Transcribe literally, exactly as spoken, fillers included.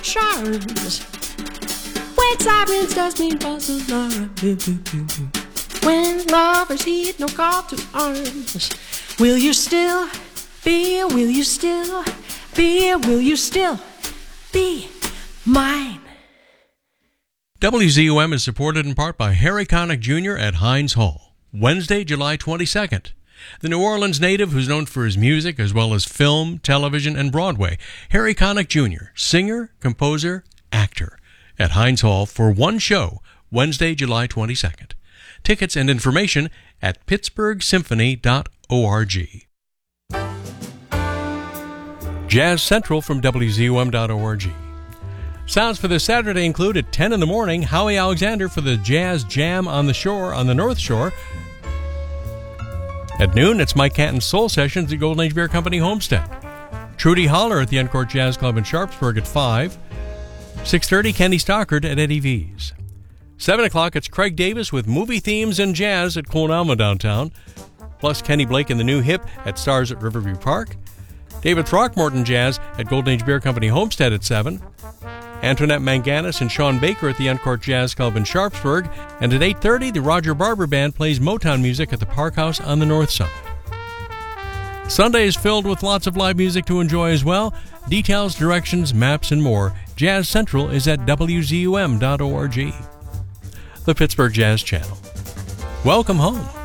charms. When sirens does mean buzzes, when lovers heed no call to arms. Will you still be, will you still be, will you still be mine? W Z U M is supported in part by Harry Connick Junior at Heinz Hall, Wednesday, July twenty-second. The New Orleans native, who's known for his music as well as film, television, and Broadway, Harry Connick Junior, singer, composer, actor, at Heinz Hall for one show, Wednesday, July twenty-second. Tickets and information at pittsburgh symphony dot org. Jazz Central from W Z U M dot org. Sounds for this Saturday include at ten in the morning, Howie Alexander for the Jazz Jam on the Shore on the North Shore. At noon, it's Mike Canton's Soul Sessions at Golden Age Beer Company Homestead. Trudy Holler at the Encore Jazz Club in Sharpsburg at five. six thirty, Kenny Stockard at Eddie V's. seven o'clock, it's Craig Davis with movie themes and jazz at Colin Alma downtown. Plus Kenny Blake and the New Hip at Stars at Riverview Park. David Throckmorton Jazz at Golden Age Beer Company Homestead at seven. Antoinette Manganis and Sean Baker at the Uncourt Jazz Club in Sharpsburg. And at eight thirty, the Roger Barber Band plays Motown music at the Park House on the North Side. Sunday is filled with lots of live music to enjoy as well. Details, directions, maps, and more. Jazz Central is at W Z U M dot org. The Pittsburgh Jazz Channel. Welcome home.